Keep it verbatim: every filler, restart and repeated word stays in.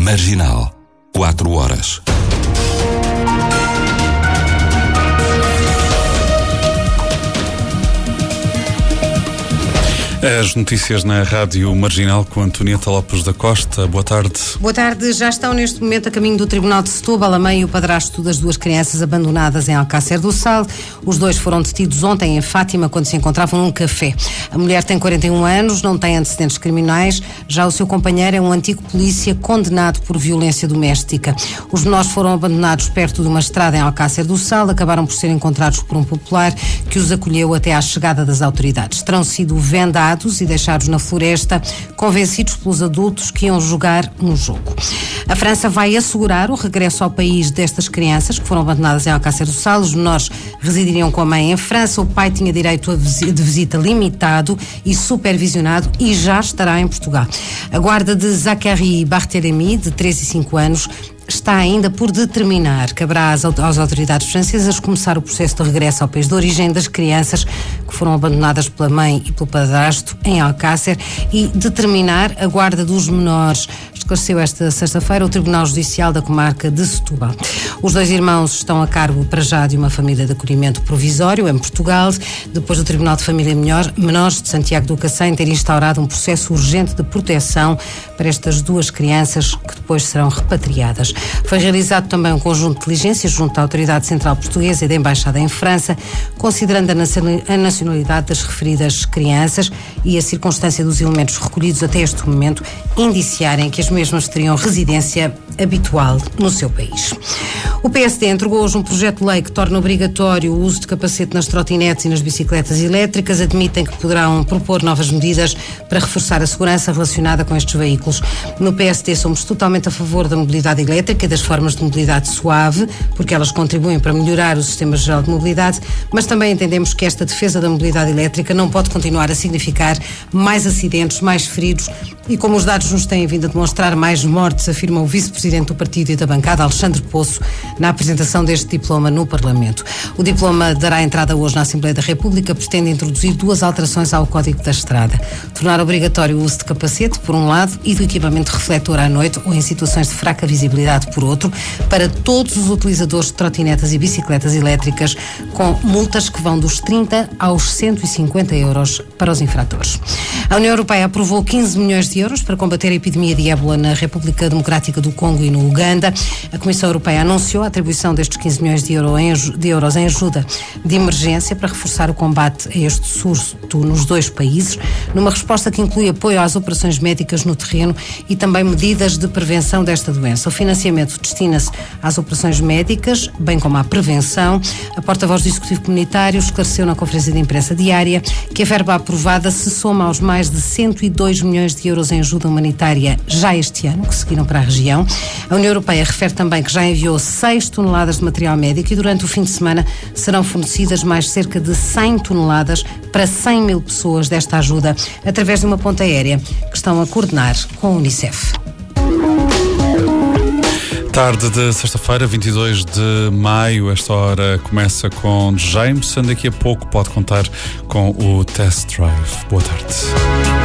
Marginal, quatro horas. As notícias na Rádio Marginal com Antonieta Lopes da Costa. Boa tarde. Boa tarde. Já estão neste momento a caminho do Tribunal de Setúbal a mãe e o padrasto das duas crianças abandonadas em Alcácer do Sal. Os dois foram detidos ontem em Fátima quando se encontravam num café. A mulher tem quarenta e um anos, não tem antecedentes criminais. Já o seu companheiro é um antigo polícia condenado por violência doméstica. Os menores foram abandonados perto de uma estrada em Alcácer do Sal. Acabaram por ser encontrados por um popular que os acolheu até à chegada das autoridades. Terão sido vendados e deixados na floresta, convencidos pelos adultos que iam jogar um jogo. A França vai assegurar o regresso ao país destas crianças que foram abandonadas em Alcácer do Sal. Os menores residiriam com a mãe em França. O pai tinha direito a de visita limitado e supervisionado e já estará em Portugal. A guarda de Zachary Barthélemy, de três e cinco anos, está ainda por determinar. Caberá às, às autoridades francesas começar o processo de regresso ao país de origem das crianças que foram abandonadas pela mãe e pelo padrasto em Alcácer e determinar a guarda dos menores. Esclareceu esta sexta-feira o Tribunal Judicial da Comarca de Setúbal. Os dois irmãos estão a cargo para já de uma família de acolhimento provisório em Portugal, depois do Tribunal de Família Menores de Santiago do Cacém ter instaurado um processo urgente de proteção para estas duas crianças que depois serão repatriadas. Foi realizado também um conjunto de diligências junto à Autoridade Central Portuguesa e da Embaixada em França, considerando a nacionalidade das referidas crianças e a circunstância dos elementos recolhidos até este momento indiciarem que as mesmas teriam residência habitual no seu país. O P S D entregou hoje um projeto de lei que torna obrigatório o uso de capacete nas trotinetes e nas bicicletas elétricas. Admitem que poderão propor novas medidas para reforçar a segurança relacionada com estes veículos. No P S D somos totalmente a favor da mobilidade elétrica e das formas de mobilidade suave, porque elas contribuem para melhorar o sistema geral de mobilidade, mas também entendemos que esta defesa da mobilidade elétrica não pode continuar a significar mais acidentes, mais feridos e, como os dados nos têm vindo a demonstrar, mais mortes, afirma o vice-presidente do partido e da bancada, Alexandre Poço, na apresentação deste diploma no Parlamento. O diploma dará entrada hoje na Assembleia da República, pretende introduzir duas alterações ao Código da Estrada. Tornar obrigatório o uso de capacete, por um lado, e do equipamento refletor à noite ou em situações de fraca visibilidade, por outro, para todos os utilizadores de trotinetas e bicicletas elétricas, com multas que vão dos trinta aos cento e cinquenta euros para os infratores. A União Europeia aprovou quinze milhões de euros para combater a epidemia de ébola na República Democrática do Congo e no Uganda. A Comissão Europeia anunciou a atribuição destes quinze milhões de, euro em, de euros em ajuda de emergência para reforçar o combate a este surto nos dois países, numa resposta que inclui apoio às operações médicas no terreno e também medidas de prevenção desta doença. O financiamento destina-se às operações médicas, bem como à prevenção. A porta-voz do Executivo Comunitário esclareceu na conferência de imprensa diária que a verba aprovada se soma aos mais de cento e dois milhões de euros em ajuda humanitária já este ano, que seguiram para a região. A União Europeia refere também que já enviou seis toneladas de material médico e durante o fim de semana serão fornecidas mais cerca de cem toneladas para cem mil pessoas desta ajuda, através de uma ponte aérea que estão a coordenar com a Unicef. Tarde de sexta-feira, vinte e dois de maio, esta hora começa com Jameson. Daqui a pouco pode contar com o Test Drive. Boa tarde.